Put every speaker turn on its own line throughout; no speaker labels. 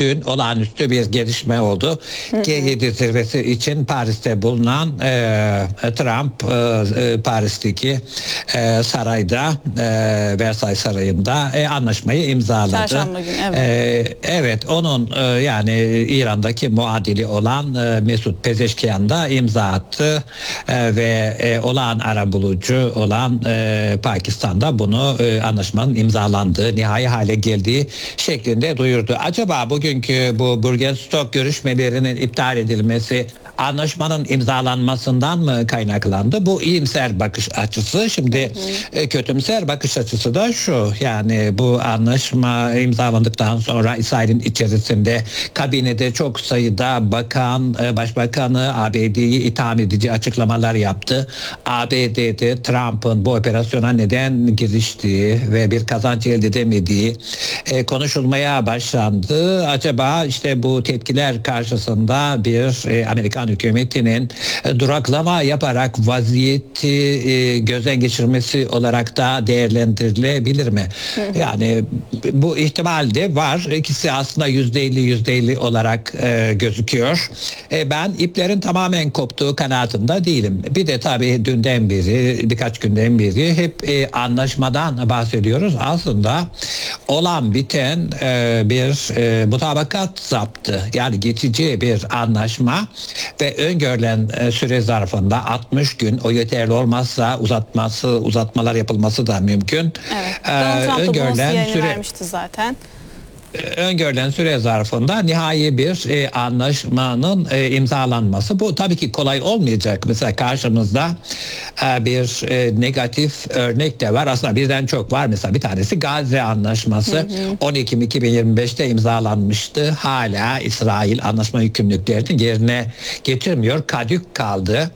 dün olağanüstü bir gelişme oldu. G7 zirvesi için Paris'te bulunan Trump Paris'teki sarayda, Versailles Sarayı'nda anlaşmayı imzaladı.
Çarşamba günü, evet.
Evet, onun yani İran'daki muadili olan Mesut Pezeşkiyan da imza attı ve olağan arabulucu olan Pakistan'da bunu anlaşmanın imzalandığı, nihai hale geldiği şeklinde duyurdu. Acaba bugünkü bu Bürgenstock görüşmelerinin iptal edilmesi anlaşmanın imzalanmasından mı kaynaklandı? Bu iyimser bakış açısı. Şimdi kötümser bakış açısı da şu: yani bu anlaşma imzalandıktan sonra İsrail'in içerisinde kabinede çok sayıda bakan, başbakanı ABD'yi itham edici açıklamalar yaptı. ABD'de Trump'ın bu operasyona neden giriştiği ve bir kazanç elde edemediği konuşulmaya başlandı. Acaba işte bu tepkiler karşısında bir Amerikan hükümetinin duraklama yaparak vaziyeti gözden geçirmesi olarak da değerlendirilebilir mi? Yani bu ihtimal de var. İkisi aslında %50 olarak gözüküyor. Ben iplerin tamamen koptuğu kanaatinde değilim. Bir de tabii dünden beri, birkaç günden beri hep anlaşmadan bahsediyoruz. Aslında olan biten bir mutabakat zaptı. Yani geçici bir anlaşma ve öngörülen süre zarfında 60 gün, o yeterli olmazsa uzatmalar yapılması da mümkün.
Evet. Donald Trump da bunun sinyalini vermişti zaten.
Öngörülen süre zarfında nihai bir anlaşmanın imzalanması. Bu tabii ki kolay olmayacak. Mesela karşımızda bir negatif örnek de var. Aslında birden çok var. Mesela bir tanesi Gazze Anlaşması. 10 Ekim 2025'te imzalanmıştı. Hala İsrail anlaşma yükümlülüklerini yerine getirmiyor. Kadük kaldı.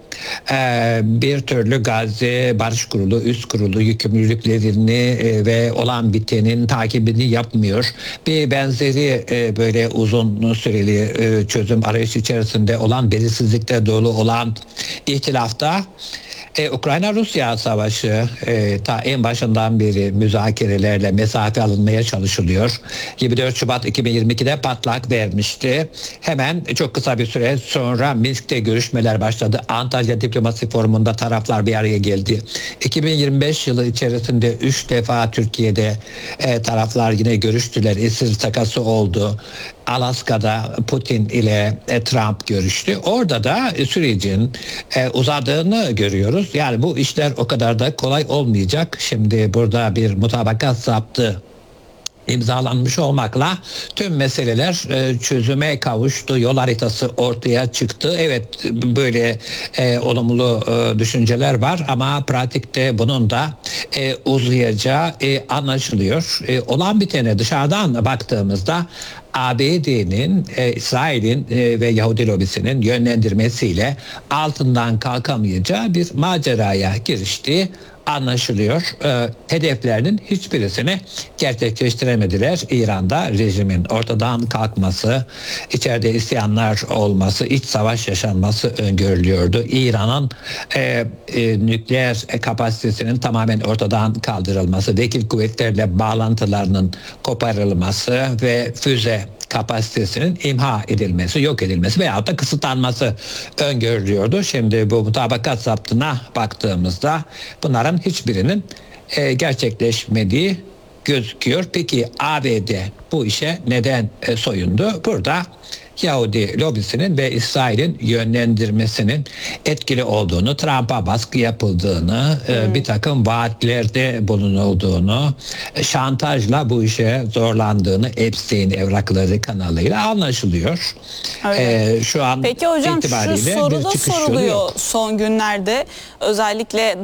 Bir türlü Gazze Barış Kurulu, Üst Kurulu yükümlülüklerini ve olan bitenin takibini yapmıyor. Bir benzeri böyle uzun süreli çözüm arayışı içerisinde olan, belirsizlikte dolu olan ihtilafta Ukrayna-Rusya savaşı ta en başından beri müzakerelerle mesafe alınmaya çalışılıyor. 24 Şubat 2022'de patlak vermişti. Hemen çok kısa bir süre sonra Minsk'te görüşmeler başladı. Antalya Diplomasi Forumu'nda taraflar bir araya geldi. 2025 yılı içerisinde 3 defa Türkiye'de taraflar yine görüştüler. Esir takası oldu. Alaska'da Putin ile Trump görüştü. Orada da sürecin uzadığını görüyoruz. Yani bu işler o kadar da kolay olmayacak. Şimdi burada bir mutabakat zaptı imzalanmış olmakla tüm meseleler çözüme kavuştu. Yol haritası ortaya çıktı. Evet, böyle olumlu düşünceler var ama pratikte bunun da uzayacağı anlaşılıyor. Olan bitene dışarıdan baktığımızda ABD'nin, İsrail'in ve Yahudi lobisinin yönlendirmesiyle altından kalkamayacağı bir maceraya giriştiği anlaşılıyor. Hedeflerinin hiçbirisini gerçekleştiremediler. İran'da rejimin ortadan kalkması, içeride isyanlar olması, iç savaş yaşanması öngörülüyordu. İran'ın nükleer kapasitesinin tamamen ortadan kaldırılması, vekil kuvvetlerle bağlantılarının koparılması ve füze kapasitesinin imha edilmesi, yok edilmesi veyahut da kısıtlanması öngörülüyordu. Şimdi bu mutabakat zaptına baktığımızda bunların hiçbirinin gerçekleşmediği gözüküyor. Peki ABD bu işe neden soyundu? Burada Yahudi lobisinin ve İsrail'in yönlendirmesinin etkili olduğunu, Trump'a baskı yapıldığını, bir takım vaatlerde bulunulduğunu, şantajla bu işe zorlandığını Epstein evrakları kanalıyla anlaşılıyor.
Evet.
Şu an
peki hocam,
itibariyle
şu soru da
bir çıkış yolu
soruluyor
yok.
son günlerde, özellikle